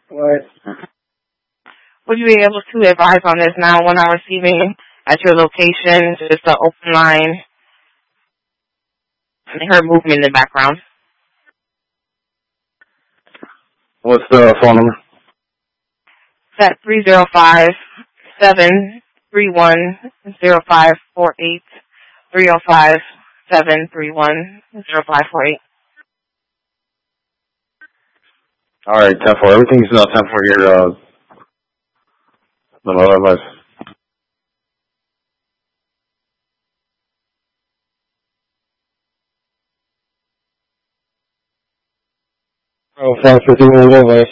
What? Would you be able to advise on this now when I'm receiving at your location? Just an open line. And I heard movement in the background. What's the phone number? It's at 305-731-0548. 305-731-0548. All right, 10-4. Everything's 10-4 here. No advice. Oh, thanks for doing the advice.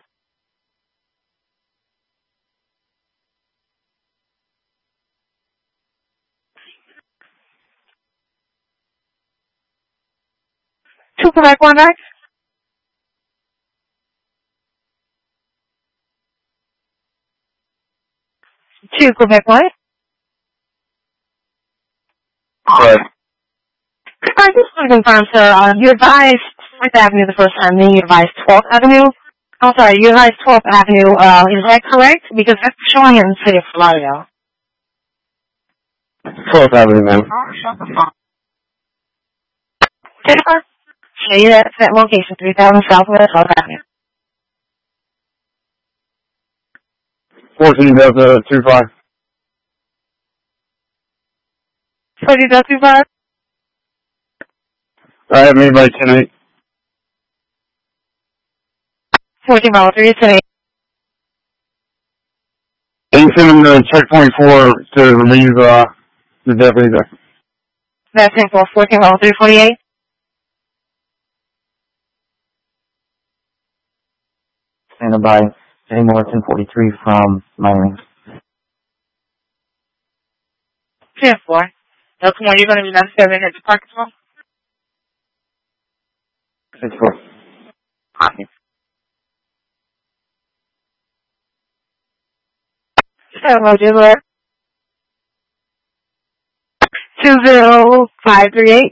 Two Quebec, one back. Two Quebec, what? Right. I just want to confirm, sir, you advised 4th Avenue the first time, then you advised 12th Avenue. I'm sorry, you advised 12th Avenue. Is that correct? Because that's showing in the city of Florida. 12th Avenue, ma'am. Jennifer? Show you that location, 3000 Southwest 12th Avenue. 14 Delta 25. 40 Delta 25? I have made by 10-8. 14 Bravo 3 today. And send them to checkpoint 4 to relieve the deputy there. That's in for 14 Bravo 348. Standing by J. Morrison 43 from Miami. 10-4. Delta 1, you're going to be 97 at the park as well? 6-4. Copy. 7 Mojibler. 20538.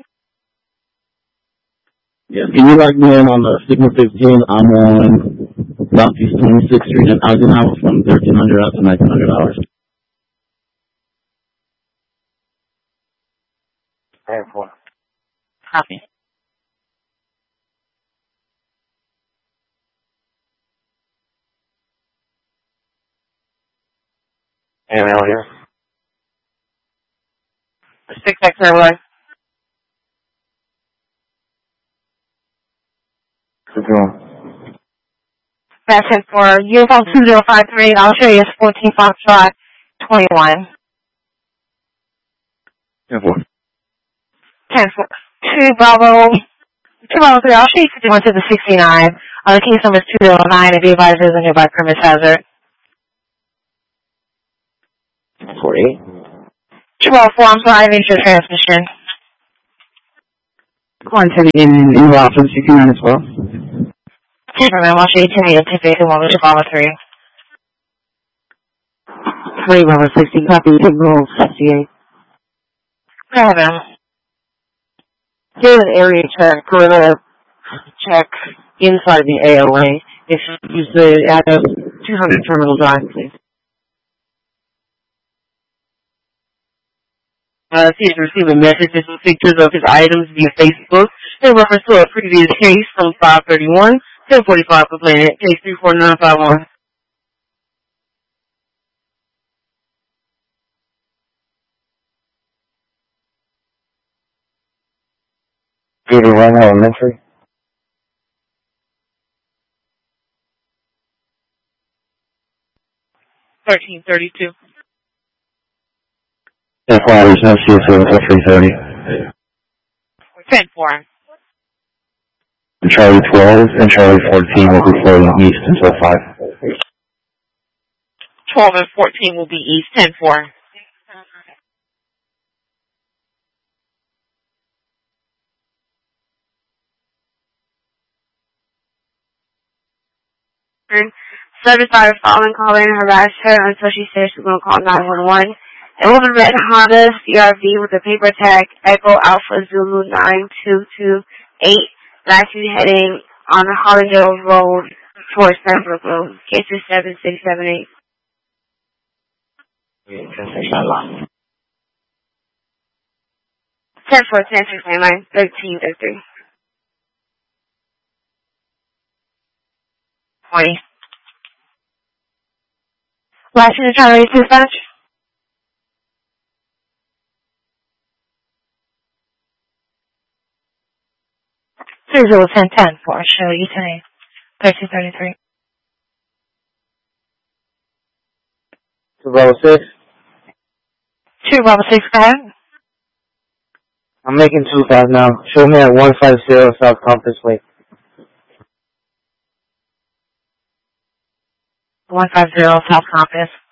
Yeah, can you lock me in on the Sigma 15? I'm on Southeast 26th Street in Eisenhower from 1300 out to 1900 hours. 10-4. Copy. AML here. 6X Airway. What's going? That's it for uniform 2053. I'll show you 14 Foxtrot 21. 10-4. 10 for 2 Bravo 3. I'll show you 51 to the 69. The case number is 209 if the advisor is a nearby premise hazard. 48. 204, I'm sorry, I missed your transmission. Quantity in office, you can as well. 10 for ma'am, I'll show you 10 to 51 to Bravo 3. 3 Bravo 60, copy, signal 68. Go ahead, ma'am. Here's an area check. We're going to check inside the AOA. If you use the 200 Terminal Drive, please. He's receiving messages and pictures of his items via Facebook in reference to a previous case from 531, 1045 complainant, case 34951. Peter Run Elementary. $13.32. And Flyers, no CSO until 3:30. 10-4. And Charlie 12 and Charlie 14 will be floating east until 5. 12 and 14 will be east, 10-4. And 75 following caller and harassed her until she said she was going to call 911. It was a red Honda CRV with a paper tag Echo Alpha Zulu 9228, lastly heading on the Hollindale Road 10-4, Stanford Road, K27678. Yeah, inshallah. 10-4, 10-699, 1333. 20. Last unit Charlie dispatch. 301010 for Shirley Eaton, 1333. 206. 2 Bravo 6, go ahead. I'm making 25 now. Show me at 150 South Compass Way. 150 South Compass.